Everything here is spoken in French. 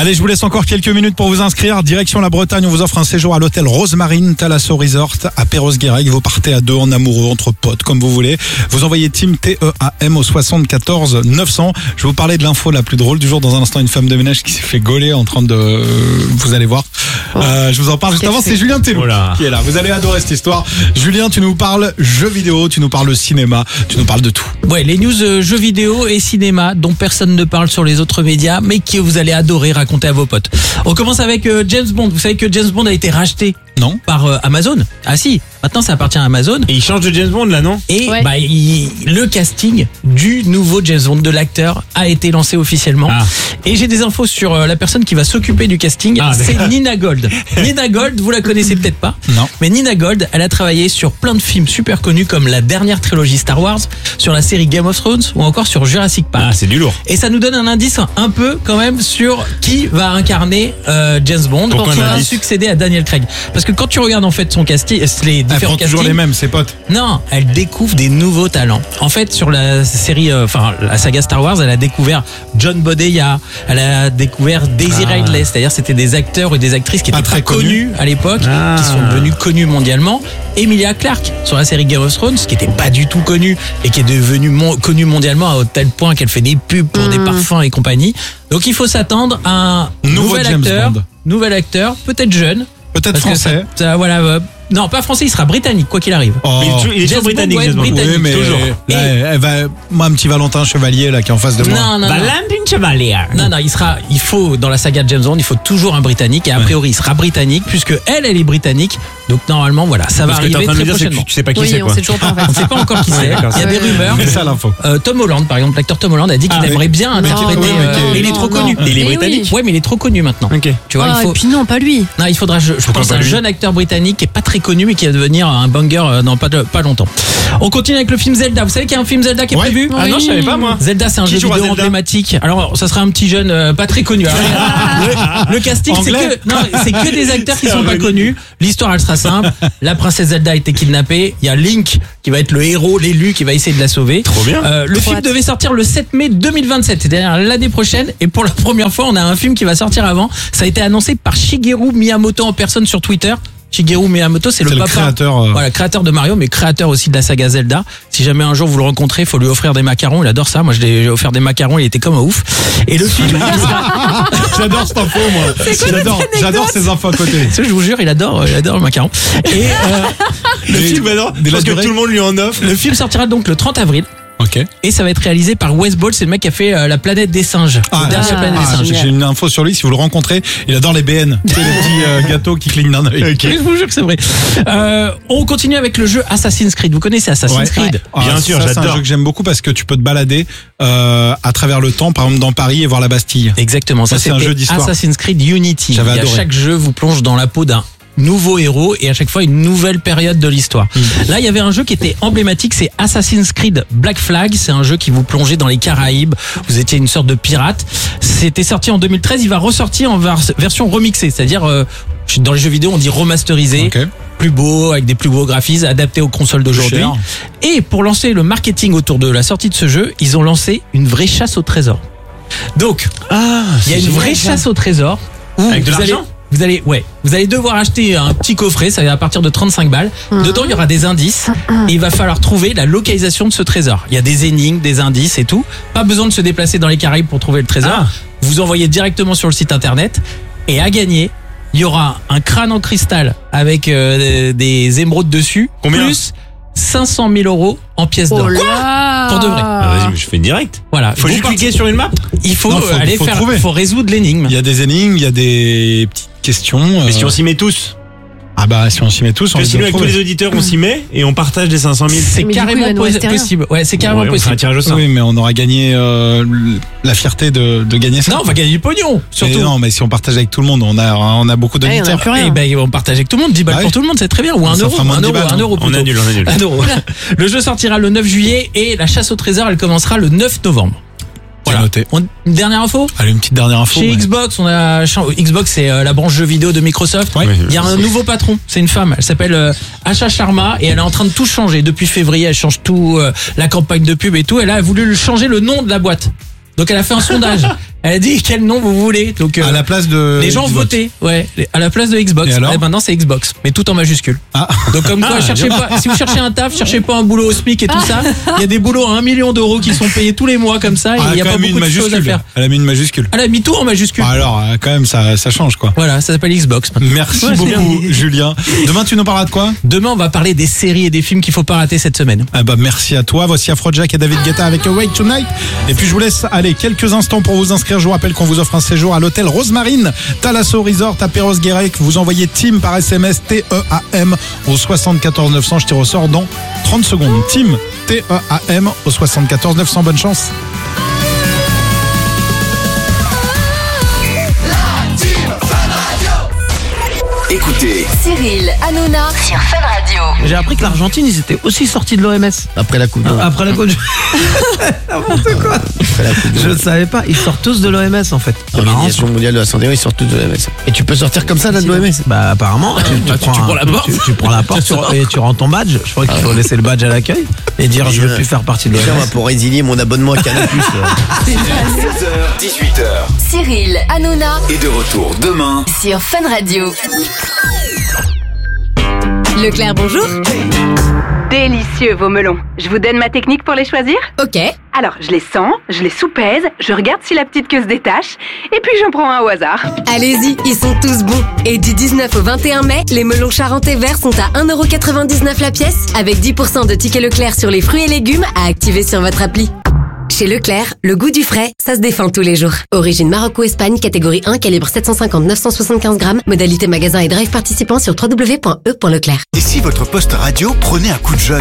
Allez, je vous laisse encore quelques minutes pour vous inscrire. Direction la Bretagne, on vous offre un séjour à l'hôtel Rosemarine Thalasso Resort à Perros-Guirec. Vous partez à deux, en amoureux, entre potes, comme vous voulez. Vous envoyez Team TEAM au 74 900. Je vais vous parler de l'info la plus drôle du jour. Dans un instant, une femme de ménage qui s'est fait gauler en train de... Vous allez voir. Je vous en parle juste avant. C'est Julien Tellou qui est là. Vous allez adorer cette histoire. Julien, tu nous parles jeux vidéo, tu nous parles cinéma, tu nous parles de tout. Ouais, les news jeux vidéo et cinéma dont personne ne parle sur les autres médias, mais que vous allez adorer raconter à vos potes. On commence avec James Bond. Vous savez que James Bond a été racheté par Amazon. Ah si, maintenant ça appartient à Amazon. Et il change de James Bond là, non? Et le casting du nouveau James Bond, de l'acteur, a été lancé officiellement. Et j'ai des infos sur la personne qui va s'occuper du casting. C'est Nina Gold. Nina Gold, vous la connaissez peut-être pas. Non. Mais Nina Gold, elle a travaillé sur plein de films super connus comme la dernière trilogie Star Wars, sur la série Game of Thrones ou encore sur Jurassic Park. Ah, c'est du lourd. Et ça nous donne un indice un peu quand même sur qui va incarner James Bond, qui va succéder à Daniel Craig. Parce que quand tu regardes en fait son casting, les différents castings, toujours les mêmes, ses potes. Non, elle découvre des nouveaux talents. En fait, sur la série, la saga Star Wars, elle a découvert John Boyega, elle a découvert Daisy Ridley, c'est-à-dire c'était des acteurs et des actrices qui étaient pas connus à l'époque, qui sont devenus connus mondialement. Emilia Clarke sur la série Game of Thrones, qui était pas du tout connue et qui est devenue connue mondialement à tel point qu'elle fait des pubs pour des parfums et compagnie. Donc il faut s'attendre à un nouvel acteur, peut-être jeune. Peut-être français. Non, pas français, il sera britannique, quoi qu'il arrive. Il est toujours britannique, James Bond. Oui, mais toujours. Là, elle va, moi, un petit Valentin Chevalier là qui est en face de moi. Valentin Chevalier. Non, il faut, dans la saga de James Bond, il faut toujours un britannique, et a priori il sera britannique, puisque elle est britannique. Donc normalement, voilà, ça va arriver très prochainement. Tu sais pas qui c'est, quoi. On ne sait pas encore qui c'est. Il y a des rumeurs. C'est ça l'info. Tom Holland, par exemple, l'acteur Tom Holland a dit qu'il aimerait bien interpréter. Il est trop connu. Il est britannique. Ouais, mais il est trop connu maintenant. Tu vois, et puis non, pas lui. Non, il faudra, je pense, un jeune acteur britannique qui est pas très connu, mais qui va devenir un banger dans pas longtemps. On continue avec le film Zelda. Vous savez qu'il y a un film Zelda qui est prévu? Ah non, je savais pas, moi. Zelda, c'est un jeu vidéo emblématique. Alors, ça sera un petit jeune pas très connu. Alors, le casting, c'est que des acteurs qui sont pas connus. L'histoire, elle sera simple. La princesse Zelda a été kidnappée. Il y a Link qui va être le héros, l'élu, qui va essayer de la sauver. Trop bien. Le film devait sortir le 7 mai 2027, c'est-à-dire l'année prochaine. Et pour la première fois, on a un film qui va sortir avant. Ça a été annoncé par Shigeru Miyamoto en personne sur Twitter. Shigeru Miyamoto, c'est le papa, créateur de Mario, mais créateur aussi de la saga Zelda. Si jamais un jour vous le rencontrez, il faut lui offrir des macarons. Il adore ça. Moi, je lui ai offert des macarons. Il était comme un ouf. Et le film, j'adore cette info, moi. J'adore ces infos à côté. Je vous jure, il adore le macaron. Et le film, parce que tout le monde lui en offre. Le film sortira donc le 30 avril. Et ça va être réalisé par Wes Ball, c'est le mec qui a fait La Planète des singes. J'ai une info sur lui, si vous le rencontrez, il adore les BN. C'est les petits gâteaux qui clignent d'un œil. Je vous jure que c'est vrai. On continue avec le jeu Assassin's Creed. Vous connaissez Assassin's Creed? Bien sûr, j'adore. C'est un jeu que j'aime beaucoup parce que tu peux te balader à travers le temps, par exemple dans Paris, et voir la Bastille. Exactement, ça c'est un jeu d'histoire. Assassin's Creed Unity. Chaque jeu vous plonge dans la peau d'un nouveau héros et à chaque fois une nouvelle période de l'histoire. Là, il y avait un jeu qui était emblématique, c'est Assassin's Creed Black Flag. C'est un jeu qui vous plongeait dans les Caraïbes. Vous étiez une sorte de pirate. C'était sorti en 2013. Il va ressortir en version remixée, c'est-à-dire dans les jeux vidéo, on dit remasterisé, plus beau, avec des plus beaux graphismes, adapté aux consoles d'aujourd'hui. Et pour lancer le marketing autour de la sortie de ce jeu, ils ont lancé une vraie chasse au trésor. Donc, il y a une vraie chasse au trésor. Avec de l'argent? Vous allez devoir acheter un petit coffret, ça va à partir de 35 balles. Dedans, il y aura des indices et il va falloir trouver la localisation de ce trésor. Il y a des énigmes, des indices et tout. Pas besoin de se déplacer dans les Caraïbes pour trouver le trésor. Vous envoyez directement sur le site internet et à gagner, il y aura un crâne en cristal avec des émeraudes dessus. Combien? Plus 500 000 € en pièces d'or. Pour de vrai. Vas-y, je fais direct. Voilà. Faut juste cliquer sur une map. Il faut faut résoudre l'énigme. Il y a des énigmes, il y a des petites questions. Mais si on s'y met tous. Ah bah si on s'y met tous, on sinon avec tous les auditeurs on s'y met et on partage les 500 000. C'est carrément possible. Ouais, c'est carrément possible. On fera un tirage au sort. Oui, mais on aura gagné la fierté de gagner ça. Non, on va gagner du pognon. Surtout. Mais non, mais si on partage avec tout le monde, on a beaucoup d'auditeurs. Et ben on partage avec tout le monde, 10 balles pour tout le monde, c'est très bien. Ou 1 euro, 1 euro. On annule. 1 euro. Le jeu sortira le 9 juillet et la chasse au trésor, elle commencera le 9 novembre. Voilà. Noté. Une dernière info? Allez, une petite dernière info. Chez Xbox, Xbox, c'est la branche jeux vidéo de Microsoft. Il y a un nouveau patron, c'est une femme, elle s'appelle Asha Sharma et elle est en train de tout changer. Depuis février, elle change tout, la campagne de pub et tout. Elle a voulu changer le nom de la boîte. Donc elle a fait un sondage. Elle a dit quel nom vous voulez. Donc à la place de les gens votaient, ouais, à la place de Xbox. Et maintenant c'est Xbox, mais tout en majuscule. Ah. Donc comme quoi, cherchez pas. Si vous cherchez un taf, cherchez pas un boulot au SMIC et tout ça. Il y a des boulots à 1 million d'euros qui sont payés tous les mois comme ça. Et il y a pas beaucoup de choses à faire. Elle a mis une majuscule. Elle a mis tout en majuscule. Alors quand même ça change quoi. Voilà, ça s'appelle Xbox. Maintenant. Merci beaucoup Julien. Demain tu nous parleras de quoi? Demain on va parler des séries et des films qu'il faut pas rater cette semaine. Ah bah merci à toi. Voici Afrojack et David Guetta avec Awake Tonight. Et puis je vous laisse aller quelques instants pour vous inscrire. Je vous rappelle qu'on vous offre un séjour à l'hôtel Rosemarine Thalasso Resort à Perros-Guirec. Vous envoyez TEAM par SMS TEAM au 74 900. Je tire au sort dans 30 secondes. TEAM TEAM au 74 900. Bonne chance. Écoutez Cyril Hanouna sur Fun Radio. J'ai appris que l'Argentine, ils étaient aussi sortis de l'OMS. Après la Coupe du Monde. Après la Coupe du N'importe quoi. Je ne savais pas. Ils sortent tous de l'OMS en fait. L'Organisation mondiale de la santé, ils sortent tous de l'OMS. Et tu peux sortir comme ça là de l'OMS? Bah apparemment. Tu prends la porte. Tu prends la porte et tu rends ton badge. Je crois qu'il faut laisser le badge à l'accueil et dire je veux plus faire partie de l'OMS. Pour résilier mon abonnement à Canal+. 16h, 18h. Cyril Hanouna est de retour demain sur Fun Radio. Leclerc, bonjour. Délicieux vos melons. Je vous donne ma technique pour les choisir? Ok. Alors, je les sens, je les soupèse, je regarde si la petite queue se détache, et puis j'en prends un au hasard. Allez-y, ils sont tous bons. Et du 19 au 21 mai, les melons charentais verts sont à 1,99€ la pièce, avec 10% de tickets Leclerc sur les fruits et légumes à activer sur votre appli. Chez Leclerc, le goût du frais, ça se défend tous les jours. Origine Maroc-Espagne, catégorie 1, calibre 750-975 grammes. Modalité magasin et drive participant sur www.e.leclerc. Et si votre poste radio prenait un coup de jeune?